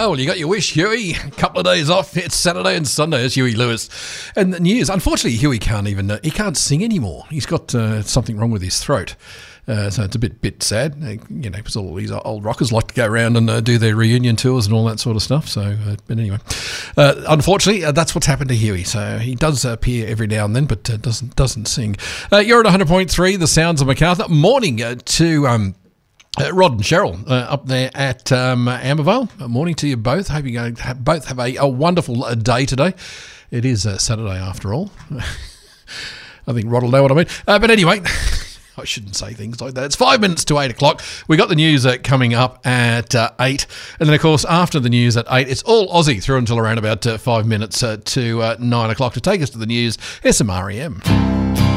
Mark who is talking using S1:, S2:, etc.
S1: Well, you got your wish, Huey. A couple of days off. It's Saturday and Sunday. It's Huey Lewis. And the news. Unfortunately, Huey can't sing anymore. He's got something wrong with his throat. So it's a bit sad, because all these old rockers like to go around and do their reunion tours and all that sort of stuff. So, but anyway, unfortunately, that's what's happened to Huey. So he does appear every now and then, but doesn't sing. You're at 100.3, The Sounds of Macarthur. Morning to Rod and Cheryl up there at Ambervale. Morning to you both. Hope you both have a wonderful day today. It is Saturday after all. I think Rod will know what I mean. But anyway. I shouldn't say things like that. It's 5 minutes to 8 o'clock. We got the news coming up at 8. And then, of course, after the news at 8, it's all Aussie through until around about 5 minutes to 9 o'clock. To take us to the news, SMREM.